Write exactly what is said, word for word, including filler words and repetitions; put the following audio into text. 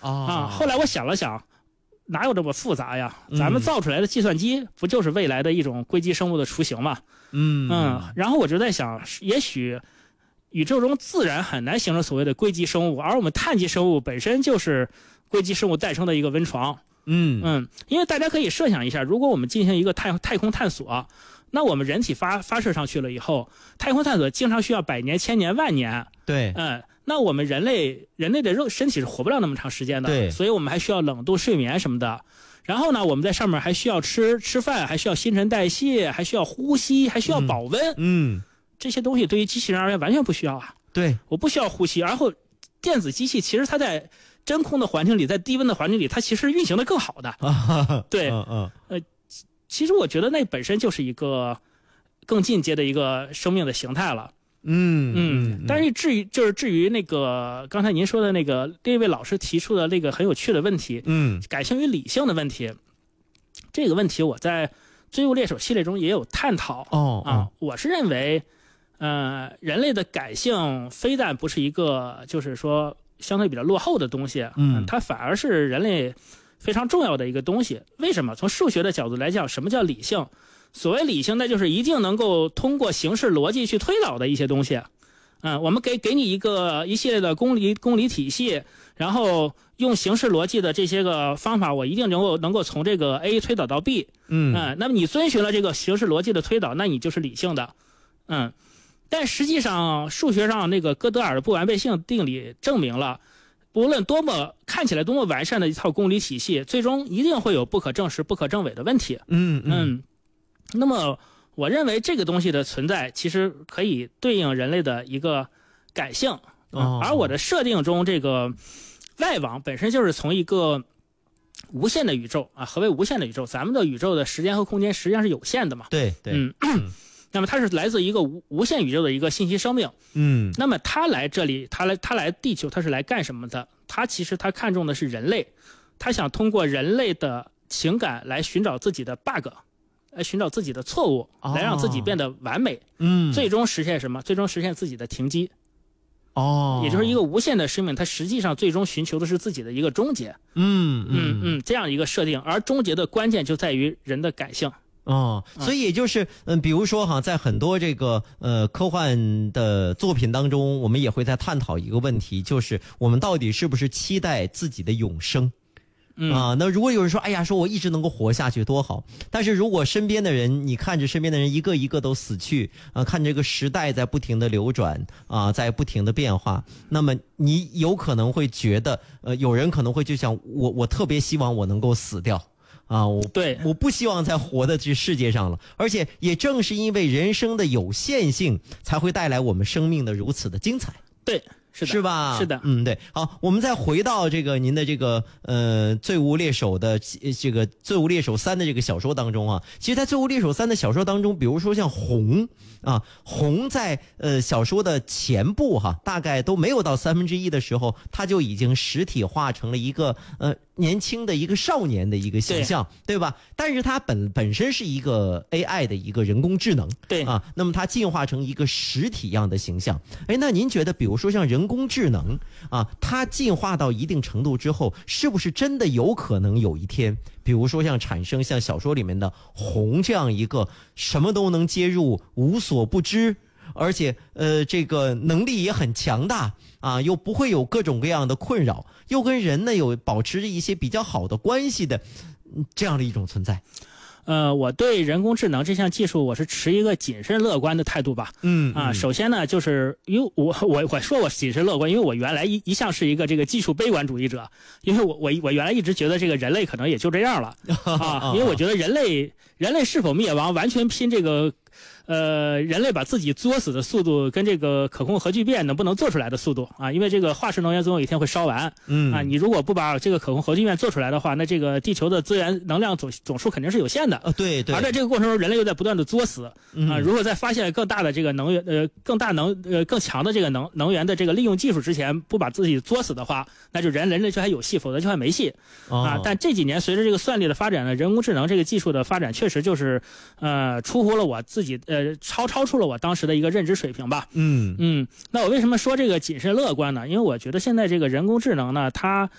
啊。后来我想了想，哪有这么复杂呀？咱们造出来的计算机不就是未来的一种硅基生物的雏形吗？ 嗯嗯，然后我就在想，也许宇宙中自然很难形成所谓的硅基生物，而我们碳基生物本身就是硅基生物诞生的一个温床。 嗯嗯，因为大家可以设想一下，如果我们进行一个太太空探索，那我们人体发发射上去了以后，太空探索经常需要百年、千年、万年。 对， 嗯，那我们人类人类的肉身体是活不了那么长时间的， 对， 所以我们还需要冷冻、睡眠什么的。然后呢，我们在上面还需要吃吃饭，还需要新陈代谢，还需要呼吸，还需要保温。 嗯，嗯这些东西对于机器人而言完全不需要啊。 对， 我不需要呼吸。然后，电子机器其实它在真空的环境里，在低温的环境里，它其实运行的更好的。 啊、 对， 嗯嗯， 呃，其实我觉得那本身就是一个更进阶的一个生命的形态了。 嗯嗯，但是至于就是至于那个刚才您说的那个这位老师提出的那个很有趣的问题， 嗯， 感性与理性的问题，这个问题我在《追物猎手》系列中也有探讨。 哦啊，我是认为，呃，人类的感性非但不是一个就是说相对比较落后的东西， 嗯， 它反而是人类非常重要的一个东西。为什么？从数学的角度来讲，什么叫理性？所谓理性，那就是一定能够通过形式逻辑去推导的一些东西。嗯，我们给给你一个一系列的公理公理体系，然后用形式逻辑的这些个方法，我一定能够能够从这个 A 推导到 B。 嗯， 嗯，那么你遵循了这个形式逻辑的推导，那你就是理性的。嗯，但实际上数学上那个哥德尔的不完备性定理证明了，无论多么看起来多么完善的一套公理体系，最终一定会有不可证实、不可证伪的问题。 嗯嗯。 嗯，那么我认为这个东西的存在，其实可以对应人类的一个感性。嗯， 哦、 而我的设定中，这个外网本身就是从一个无限的宇宙啊。何为无限的宇宙？咱们的宇宙的时间和空间实际上是有限的嘛。 对对。 嗯。那么它是来自一个无无限宇宙的一个信息生命。 嗯。 那么他来这里，他来他来地球，他是来干什么的？他其实他看重的是人类，他想通过人类的情感来寻找自己的 bug。来寻找自己的错误，来让自己变得完美。 嗯， 最终实现什么？最终实现自己的停机。 哦， 也就是一个无限的生命，它实际上最终寻求的是自己的一个终结。 嗯嗯嗯，这样一个设定，而终结的关键就在于人的感性。 哦，所以也就是嗯，比如说哈，在很多这个呃科幻的作品当中，我们也会在探讨一个问题，就是我们到底是不是期待自己的永生？ 嗯啊，那如果有人说，哎呀，说我一直能够活下去多好，但是如果身边的人，你看着身边的人一个一个都死去啊，看这个时代在不停的流转啊，在不停的变化，那么你有可能会觉得，呃，有人可能会就想，我我特别希望我能够死掉啊，我对， 我不希望再活在这世界上了，而且也正是因为人生的有限性，才会带来我们生命的如此的精彩。 对。是的， 是吧？ 是的， 嗯，对。好，我们再回到这个您的这个呃《罪无猎手》的这个《罪无猎手三》的这个小说当中啊，其实，在《罪无猎手三》的小说当中，比如说像红啊，红在呃小说的前部哈，大概都没有到三分之一的时候，他就已经实体化成了一个呃年轻的一个少年的一个形象， 对, 对吧？但是它本本身是一个 A I 的一个人工智能， 对啊，那么它进化成一个实体样的形象。哎，那您觉得，比如说像人工智能啊，它进化到一定程度之后，是不是真的有可能有一天，比如说像产生像小说里面的红这样一个什么都能接入、无所不知，而且呃这个能力也很强大啊，又不会有各种各样的困扰，又跟人呢有保持着一些比较好的关系的这样的一种存在？ 呃，我对人工智能这项技术，我是持一个谨慎乐观的态度吧。 嗯啊，首先呢，就是因为我我我说我谨慎乐观，因为我原来一一向是一个这个技术悲观主义者，因为我我我原来一直觉得这个人类可能也就这样了啊，因为我觉得人类人类是否灭亡完全拼这个。呃，人类把自己作死的速度跟这个可控核聚变能不能做出来的速度啊，因为这个化石能源总有一天会烧完， 嗯啊，你如果不把这个可控核聚变做出来的话，那这个地球的资源能量总总数肯定是有限的啊，对对。 而在这个过程中，人类又在不断的作死啊，如果在发现更大的这个能源呃更大能呃更强的这个能能源的这个利用技术之前，不把自己作死的话，那就人人类就还有戏，否则就还没戏啊。但这几年随着这个算力的发展呢，人工智能这个技术的发展，确实就是呃出乎了我自己呃超超出了我当时的一个认知水平吧。 嗯嗯，那我为什么说这个谨慎乐观呢？因为我觉得现在这个人工智能呢，它